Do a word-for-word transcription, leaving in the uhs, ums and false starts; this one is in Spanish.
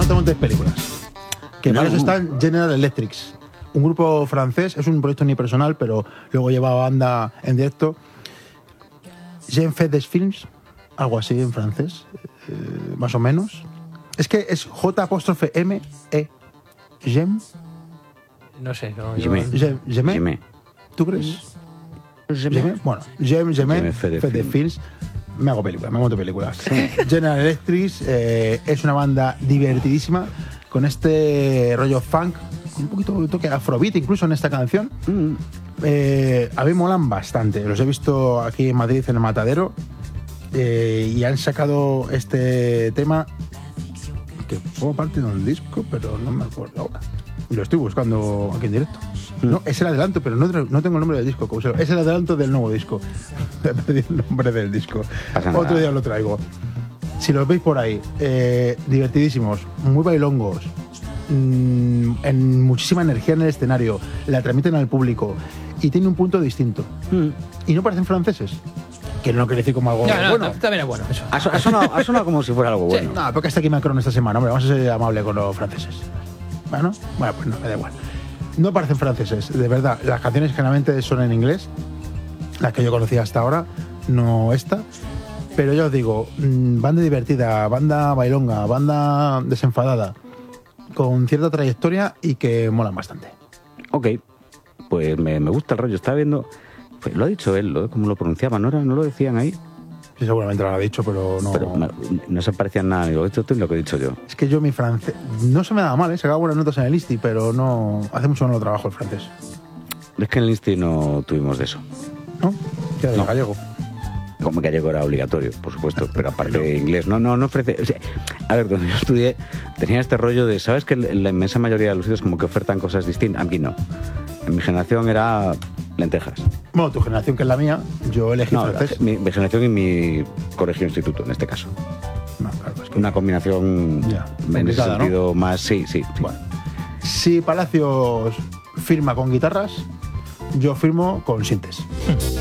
no te montes películas. Que No. para eso están General Electrics, un grupo francés, es un proyecto ni personal, pero luego lleva banda en directo. Jean fait des films, algo así en francés, eh, más o menos. Es que es J apóstrofe M E. Gem. No sé, no, yo- Gemé. Gem- Gemé. Gemé. ¿Tú crees? Gemé. Bueno, Gem, Gemé, Gemé fait des fait des films. Me hago películas, me monto películas. General Electric eh, es una banda divertidísima con este rollo funk, con un poquito de toque afrobeat incluso en esta canción. Mm. Eh, a mí molan bastante. Los he visto aquí en Madrid en el Matadero eh, y han sacado este tema que forma parte de un disco, pero no me acuerdo ahora. Lo estoy buscando aquí en directo. No, es el adelanto, pero no, no tengo el nombre del disco. Couselo. Es el adelanto del nuevo disco. He perdido el nombre del disco. Pasa nada. Otro día lo traigo. Si los veis por ahí, eh, divertidísimos, muy bailongos, mmm, en muchísima energía en el escenario, la transmiten al público y tiene un punto distinto. Mm. Y no parecen franceses, que no quiere decir como algo No, no, bueno. no, también es bueno eso. Ha, so- ha sonado, ha sonado como si fuera algo bueno. No, porque está aquí Macron esta semana, hombre, vamos a ser amables con los franceses. Bueno, bueno, pues no, me da igual. No parecen franceses, de verdad. Las canciones generalmente son en inglés, las que yo conocía hasta ahora, no esta. Pero ya os digo, mmm, banda divertida, banda bailonga, banda desenfadada, con cierta trayectoria y que molan bastante. Ok, pues me, me gusta el rollo. Estaba viendo... pues lo ha dicho él, ¿no? ¿Cómo lo pronunciaba? ¿No, era, ¿No lo decían ahí? Sí, seguramente lo ha dicho, pero no... Pero me- no se parecía nada. Digo, esto es lo que he dicho yo. Es que yo mi francés... No se me daba mal, ¿eh? Sacaba buenas notas en el ISTI, pero no... Hace mucho que no lo trabajo el francés. Es que en el Insti no tuvimos de eso. ¿No? Que era No. gallego. Como gallego era obligatorio, por supuesto, pero aparte de inglés, no, no, no ofrece... o sea, a ver, donde yo estudié tenía este rollo de, ¿sabes que en la inmensa mayoría de los sitios como que ofertan cosas distintas? Aquí no. En mi generación era lentejas. Bueno, tu generación, que es la mía, yo elegí No, francés. mi, mi generación y mi colegio instituto, en este caso. No, claro, es que... Una combinación Ya, en ese complicada, ¿no? sentido más... Sí, sí. sí. Bueno, si Palacios firma con guitarras, yo firmo con sintes.